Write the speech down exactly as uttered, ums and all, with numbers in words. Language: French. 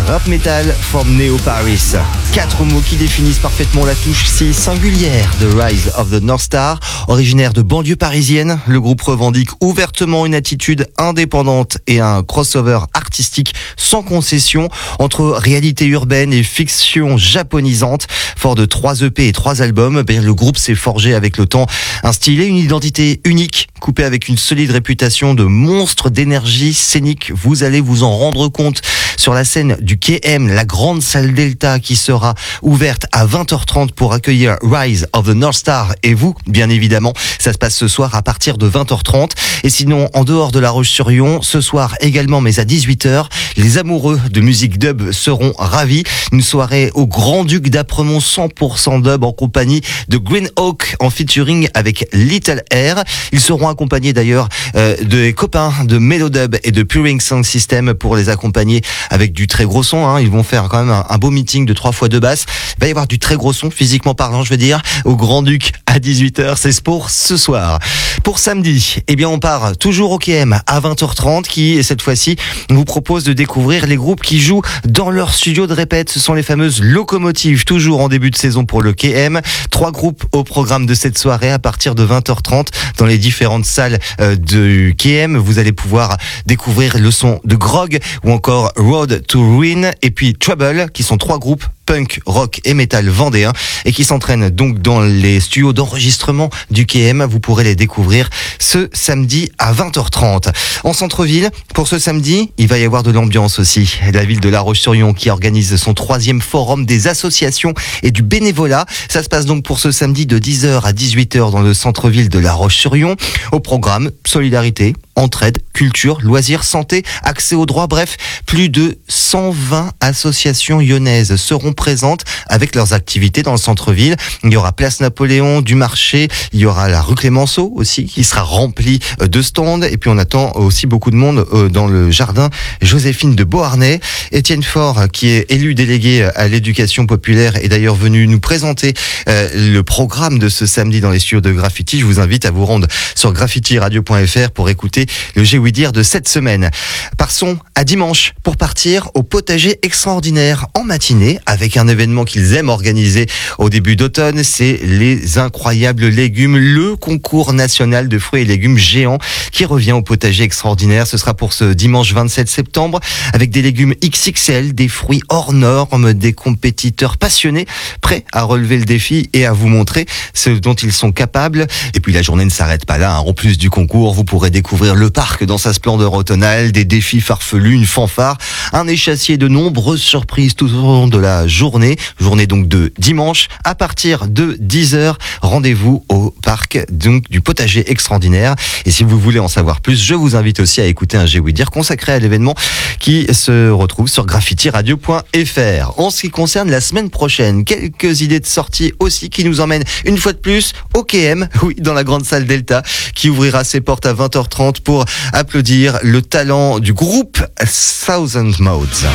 Rap Metal from Neo Paris. Quatre mots qui définissent parfaitement la touche si singulière de Rise of the North Star. Originaire de banlieue parisienne, le groupe revendique ouvertement une attitude indépendante et un crossover artistique sans concession entre réalité urbaine et fiction japonisante. Fort de trois E P et trois albums, ben, le groupe s'est forgé avec le temps un style et une identité unique, coupé avec une solide réputation de monstre d'énergie scénique. Vous allez vous en rendre compte sur la scène du K M, la grande salle Delta qui sera ouverte à vingt heures trente pour accueillir Rise of the North Star et vous, bien évidemment. Ça se passe ce soir à partir de vingt heures trente. Et sinon, en dehors de La Roche-sur-Yon, ce soir également, mais à dix-huit heures, les amoureux de musique dub seront ravis. Une soirée au Grand-Duc d'Apremont cent pour cent dub en compagnie de Green Oak en featuring avec Little Air. Ils seront accompagnés d'ailleurs euh, des copains de Melodub et de Puring Sound System pour les accompagner avec du très gros son. Hein. Ils vont faire quand même un, un beau meeting de trois fois deux basses. Il va y avoir du très gros son, physiquement parlant, je veux dire, au Grand-Duc à dix-huit heures. C'est pour ce soir. Pour samedi, eh bien, on part toujours au K M à vingt heures trente qui, cette fois-ci, vous propose de découvrir les groupes qui jouent dans leur studio de répète. Ce sont les fameuses locomotives, toujours en début de saison pour le K M. Trois groupes au programme de cette soirée à partir de vingt heures trente dans les différentes salles euh, du K M. Vous allez pouvoir découvrir le son de Grog ou encore Road to Ruin et puis Trouble, qui sont trois groupes punk, rock et metal vendéens et qui s'entraînent donc dans les studios d'enregistrement du K M. Vous pourrez les découvrir ce samedi à vingt heures trente. En centre-ville, pour ce samedi, il va y avoir de l'ambiance aussi. La ville de La Roche-sur-Yon qui organise son troisième forum des associations et du bénévolat. Ça se passe donc pour ce samedi de dix heures à dix-huit heures dans le centre-ville de La Roche-sur-Yon. Au programme, solidarité, entraide, culture, loisirs, santé, accès aux droits, bref, plus de cent vingt associations lyonnaises seront présentes avec leurs activités dans le centre-ville. Il y aura Place Napoléon, du marché, il y aura la rue Clémenceau aussi qui sera remplie de stands et puis on attend aussi beaucoup de monde dans le jardin Joséphine de Beauharnais. Étienne Faure, qui est élu délégué à l'éducation populaire, est d'ailleurs venu nous présenter le programme de ce samedi dans les studios de Graffiti. Je vous invite à vous rendre sur graffiti radio point f r pour écouter le J'ai ouï dire de cette semaine. Passons à dimanche pour partir au potager extraordinaire en matinée avec un événement qu'ils aiment organiser au début d'automne. C'est les incroyables légumes, le concours national de fruits et légumes géants qui revient au potager extraordinaire. Ce sera pour ce dimanche vingt-sept septembre avec des légumes X X L, des fruits hors normes, des compétiteurs passionnés prêts à relever le défi et à vous montrer ce dont ils sont capables. Et puis la journée ne s'arrête pas là. En plus du concours, vous pourrez découvrir le parc dans sa splendeur automnale, des défis farfelus, une fanfare, un échassier de nombreuses surprises tout au long de la journée. Journée donc de dimanche à partir de dix heures. Rendez-vous au parc donc du potager extraordinaire. Et si vous voulez en savoir plus, je vous invite aussi à écouter un J'ai ouï dire consacré à l'événement qui se retrouve sur graffiti radio point f r. En ce qui concerne la semaine prochaine, quelques idées de sortie aussi qui nous emmènent une fois de plus au K M, oui, dans la grande salle Delta, qui ouvrira ses portes à vingt heures trente pour applaudir le talent du groupe Thousand Modes.